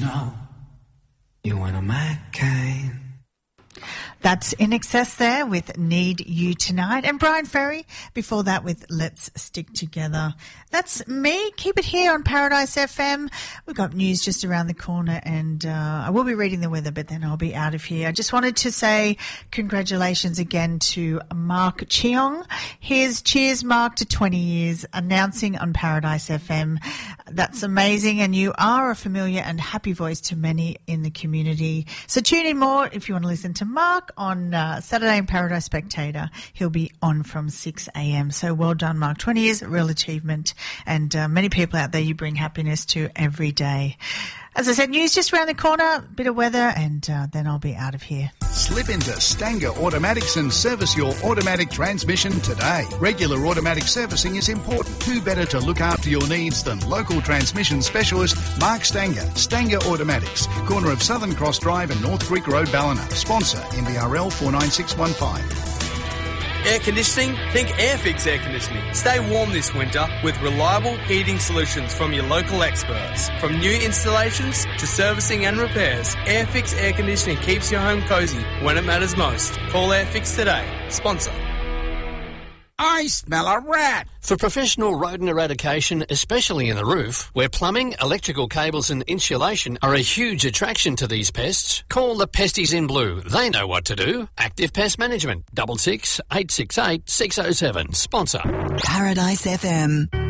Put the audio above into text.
know you want a McCain. That's In Excess there with Need You Tonight. And Brian Ferry before that with Let's Stick Together. That's me. Keep it here on Paradise FM. We've got news just around the corner and I will be reading the weather, but then I'll be out of here. I just wanted to say congratulations again to Mark Cheong. Here's cheers, Mark, to 20 years announcing on Paradise FM. That's amazing, and you are a familiar and happy voice to many in the community. So tune in more if you want to listen to Mark on Saturday in Paradise Spectator. He'll be on from 6 a.m. So well done, Mark. 20 years, real achievement. And many people out there you bring happiness to every day. As I said, news just around the corner, bit of weather, and then I'll be out of here. Slip into Stanger Automatics and service your automatic transmission today. Regular automatic servicing is important. Who better to look after your needs than local transmission specialist Mark Stanger. Stanger Automatics, corner of Southern Cross Drive and North Creek Road, Ballina. Sponsor NBRL 49615. Air conditioning? Think Airfix Air Conditioning. Stay warm this winter with reliable heating solutions from your local experts. From new installations to servicing and repairs, Airfix Air Conditioning keeps your home cosy when it matters most. Call Airfix today. Sponsor. I smell a rat. For professional rodent eradication, especially in the roof, where plumbing, electrical cables and insulation are a huge attraction to these pests, call the Pesties in Blue. They know what to do. Active Pest Management, 66 868 607. Sponsor. Paradise FM.